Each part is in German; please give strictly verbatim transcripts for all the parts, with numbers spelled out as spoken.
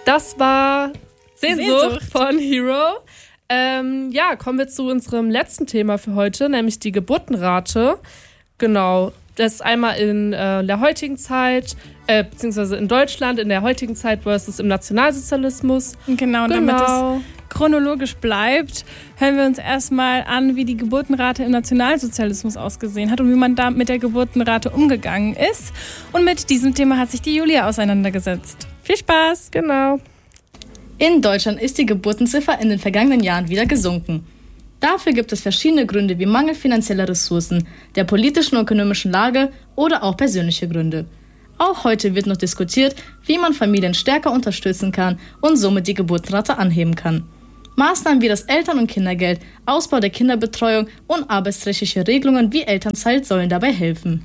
Das war Sehnsucht, Sehnsucht. von Hero. Ähm, ja, kommen wir zu unserem letzten Thema für heute, nämlich die Geburtenrate. Genau, das ist einmal in äh, der heutigen Zeit, äh, beziehungsweise in Deutschland in der heutigen Zeit versus im Nationalsozialismus. Genau, und Genau. damit es chronologisch bleibt, hören wir uns erstmal an, wie die Geburtenrate im Nationalsozialismus ausgesehen hat und wie man da mit der Geburtenrate umgegangen ist. Und mit diesem Thema hat sich die Julia auseinandergesetzt. Viel Spaß! Genau. In Deutschland ist die Geburtenziffer in den vergangenen Jahren wieder gesunken. Dafür gibt es verschiedene Gründe wie Mangel finanzieller Ressourcen, der politischen und ökonomischen Lage oder auch persönliche Gründe. Auch heute wird noch diskutiert, wie man Familien stärker unterstützen kann und somit die Geburtenrate anheben kann. Maßnahmen wie das Eltern- und Kindergeld, Ausbau der Kinderbetreuung und arbeitsrechtliche Regelungen wie Elternzeit sollen dabei helfen.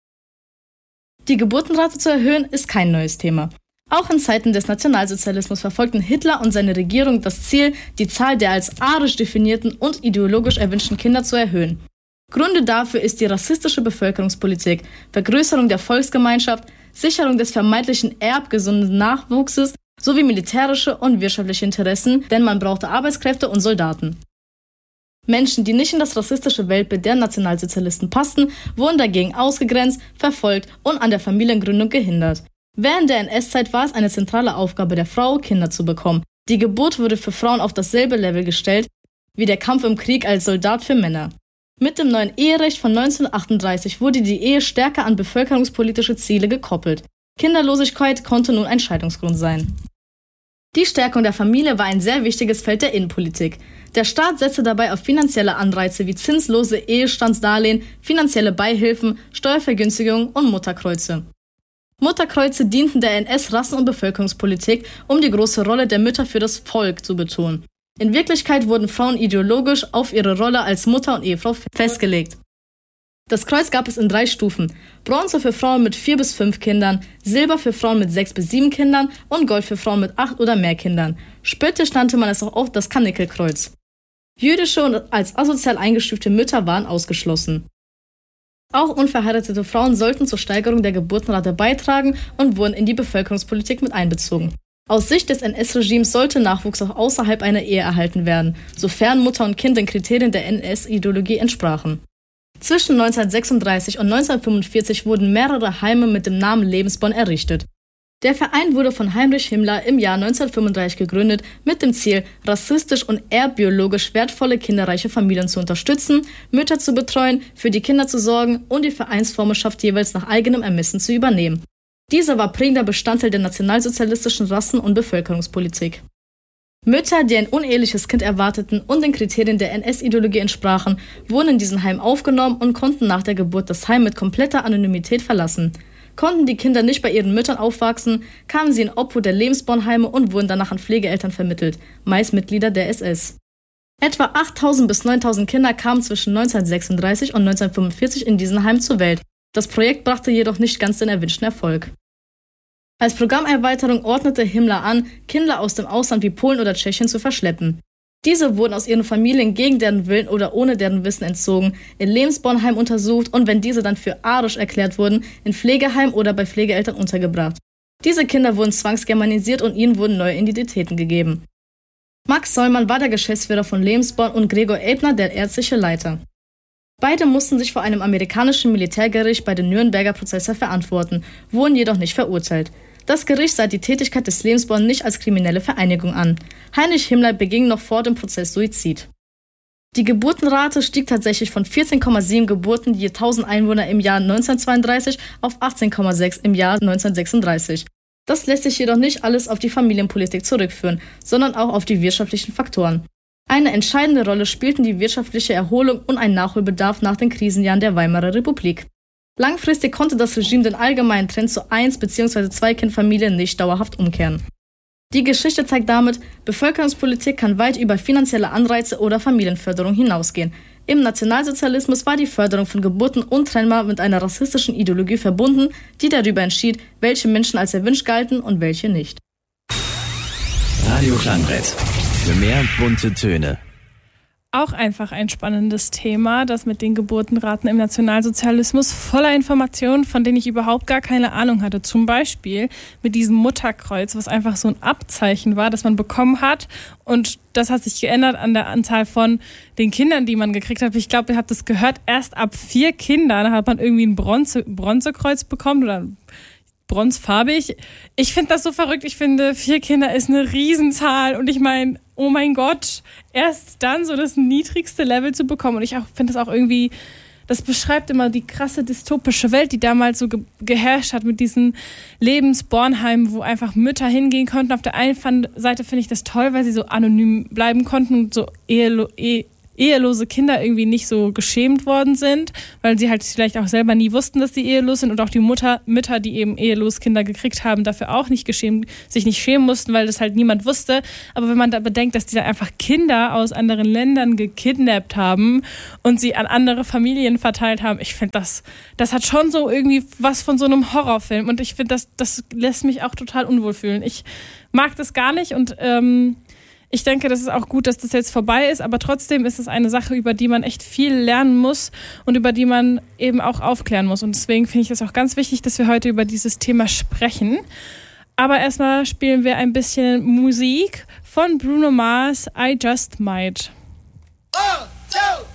Die Geburtenrate zu erhöhen ist kein neues Thema. Auch in Zeiten des Nationalsozialismus verfolgten Hitler und seine Regierung das Ziel, die Zahl der als arisch definierten und ideologisch erwünschten Kinder zu erhöhen. Gründe dafür ist die rassistische Bevölkerungspolitik, Vergrößerung der Volksgemeinschaft, Sicherung des vermeintlichen erbgesunden Nachwuchses sowie militärische und wirtschaftliche Interessen, denn man brauchte Arbeitskräfte und Soldaten. Menschen, die nicht in das rassistische Weltbild der Nationalsozialisten passten, wurden dagegen ausgegrenzt, verfolgt und an der Familiengründung gehindert. Während der N S-Zeit war es eine zentrale Aufgabe der Frau, Kinder zu bekommen. Die Geburt wurde für Frauen auf dasselbe Level gestellt wie der Kampf im Krieg als Soldat für Männer. Mit dem neuen Eherecht von neunzehnhundertachtunddreißig wurde die Ehe stärker an bevölkerungspolitische Ziele gekoppelt. Kinderlosigkeit konnte nun ein Scheidungsgrund sein. Die Stärkung der Familie war ein sehr wichtiges Feld der Innenpolitik. Der Staat setzte dabei auf finanzielle Anreize wie zinslose Ehestandsdarlehen, finanzielle Beihilfen, Steuervergünstigungen und Mutterkreuze. Mutterkreuze dienten der N S-Rassen- und Bevölkerungspolitik, um die große Rolle der Mütter für das Volk zu betonen. In Wirklichkeit wurden Frauen ideologisch auf ihre Rolle als Mutter und Ehefrau festgelegt. Das Kreuz gab es in drei Stufen: Bronze für Frauen mit vier bis fünf Kindern, Silber für Frauen mit sechs bis sieben Kindern und Gold für Frauen mit acht oder mehr Kindern. Spöttisch nannte man es auch oft das Karnickelkreuz. Jüdische und als asozial eingestufte Mütter waren ausgeschlossen. Auch unverheiratete Frauen sollten zur Steigerung der Geburtenrate beitragen und wurden in die Bevölkerungspolitik mit einbezogen. Aus Sicht des N S-Regimes sollte Nachwuchs auch außerhalb einer Ehe erhalten werden, sofern Mutter und Kind den Kriterien der N S-Ideologie entsprachen. Zwischen neunzehnhundertsechsunddreißig und neunzehnhundertfünfundvierzig wurden mehrere Heime mit dem Namen Lebensborn errichtet. Der Verein wurde von Heinrich Himmler im Jahr neunzehnhundertfünfunddreißig gegründet, mit dem Ziel, rassistisch und erbbiologisch wertvolle kinderreiche Familien zu unterstützen, Mütter zu betreuen, für die Kinder zu sorgen und die Vereinsvormundschaft jeweils nach eigenem Ermessen zu übernehmen. Dieser war prägender Bestandteil der nationalsozialistischen Rassen- und Bevölkerungspolitik. Mütter, die ein uneheliches Kind erwarteten und den Kriterien der N S-Ideologie entsprachen, wurden in diesen Heim aufgenommen und konnten nach der Geburt das Heim mit kompletter Anonymität verlassen. Konnten die Kinder nicht bei ihren Müttern aufwachsen, kamen sie in Obhut der Lebensbornheime und wurden danach an Pflegeeltern vermittelt, meist Mitglieder der S S. Etwa achttausend bis neuntausend Kinder kamen zwischen neunzehnhundertsechsunddreißig und neunzehnhundertfünfundvierzig in diesen Heimen zur Welt. Das Projekt brachte jedoch nicht ganz den erwünschten Erfolg. Als Programmerweiterung ordnete Himmler an, Kinder aus dem Ausland wie Polen oder Tschechien zu verschleppen. Diese wurden aus ihren Familien gegen deren Willen oder ohne deren Wissen entzogen, in Lebensbornheim untersucht und wenn diese dann für arisch erklärt wurden, in Pflegeheim oder bei Pflegeeltern untergebracht. Diese Kinder wurden zwangsgermanisiert und ihnen wurden neue Identitäten gegeben. Max Sollmann war der Geschäftsführer von Lebensborn und Gregor Ebner der ärztliche Leiter. Beide mussten sich vor einem amerikanischen Militärgericht bei den Nürnberger Prozesse verantworten, wurden jedoch nicht verurteilt. Das Gericht sah die Tätigkeit des Lebensborn nicht als kriminelle Vereinigung an. Heinrich Himmler beging noch vor dem Prozess Suizid. Die Geburtenrate stieg tatsächlich von vierzehn Komma sieben Geburten je tausend Einwohner im Jahr neunzehnhundertzweiunddreißig auf achtzehn Komma sechs im Jahr neunzehnhundertsechsunddreißig. Das lässt sich jedoch nicht alles auf die Familienpolitik zurückführen, sondern auch auf die wirtschaftlichen Faktoren. Eine entscheidende Rolle spielten die wirtschaftliche Erholung und ein Nachholbedarf nach den Krisenjahren der Weimarer Republik. Langfristig konnte das Regime den allgemeinen Trend zu Eins- bzw. Zwei-Kind-Familien nicht dauerhaft umkehren. Die Geschichte zeigt damit, Bevölkerungspolitik kann weit über finanzielle Anreize oder Familienförderung hinausgehen. Im Nationalsozialismus war die Förderung von Geburten untrennbar mit einer rassistischen Ideologie verbunden, die darüber entschied, welche Menschen als erwünscht galten und welche nicht. Radio Klangbrett. Für mehr bunte Töne. Auch einfach ein spannendes Thema, das mit den Geburtenraten im Nationalsozialismus, voller Informationen, von denen ich überhaupt gar keine Ahnung hatte. Zum Beispiel mit diesem Mutterkreuz, was einfach so ein Abzeichen war, das man bekommen hat. Und das hat sich geändert an der Anzahl von den Kindern, die man gekriegt hat. Ich glaube, ihr habt das gehört, erst ab vier Kindern hat man irgendwie ein Bronze, Bronzekreuz bekommen oder bronzefarbig. Ich finde das so verrückt. Ich finde, vier Kinder ist eine Riesenzahl. Und ich meine, oh mein Gott, erst dann so das niedrigste Level zu bekommen. Und ich finde das auch irgendwie, das beschreibt immer die krasse dystopische Welt, die damals so ge- geherrscht hat mit diesen Lebensbornheimen, wo einfach Mütter hingehen konnten. Auf der einen Seite finde ich das toll, weil sie so anonym bleiben konnten und so ehelo- eh- ehelose Kinder irgendwie nicht so geschämt worden sind, weil sie halt vielleicht auch selber nie wussten, dass sie ehelos sind und auch die Mutter, Mütter, die eben ehelos Kinder gekriegt haben, dafür auch nicht geschämt, sich nicht schämen mussten, weil das halt niemand wusste. Aber wenn man da bedenkt, dass die da einfach Kinder aus anderen Ländern gekidnappt haben und sie an andere Familien verteilt haben, ich finde, das, das hat schon so irgendwie was von so einem Horrorfilm und ich finde, das, das lässt mich auch total unwohl fühlen. Ich mag das gar nicht und ähm, ich denke, das ist auch gut, dass das jetzt vorbei ist, aber trotzdem ist es eine Sache, über die man echt viel lernen muss und über die man eben auch aufklären muss. Und deswegen finde ich es auch ganz wichtig, dass wir heute über dieses Thema sprechen. Aber erstmal spielen wir ein bisschen Musik von Bruno Mars, I Just Might. One, two.